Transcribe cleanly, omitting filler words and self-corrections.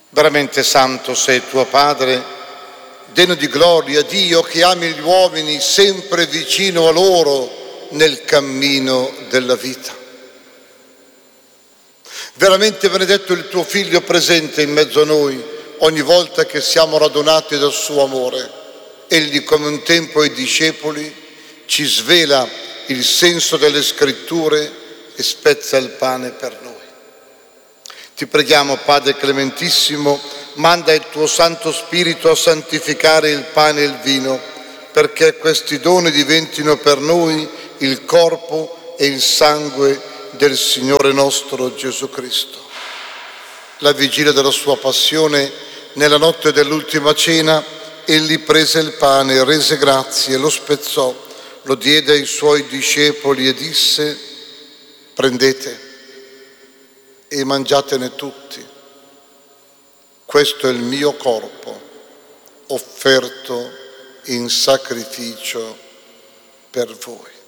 Veramente santo sei tuo Padre, degno di gloria, Dio che ami gli uomini sempre vicino a loro nel cammino della vita. Veramente benedetto il tuo Figlio presente in mezzo a noi ogni volta che siamo radunati dal suo amore. Egli, come un tempo ai discepoli, ci svela il senso delle scritture e spezza il pane per noi. Ti preghiamo, Padre clementissimo, manda il tuo Santo Spirito a santificare il pane e il vino, perché questi doni diventino per noi il corpo e il sangue del Signore nostro Gesù Cristo. La vigilia della sua passione, nella notte dell'ultima cena, egli prese il pane, rese grazie, lo spezzò, lo diede ai suoi discepoli e disse: prendete e mangiatene tutti. Questo è il mio corpo, offerto in sacrificio per voi.